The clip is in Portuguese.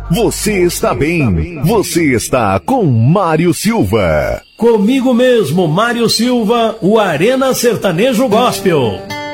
Você está bem. Você está com Mário Silva. Comigo mesmo, Mário Silva, o Arena Sertanejo Gospel.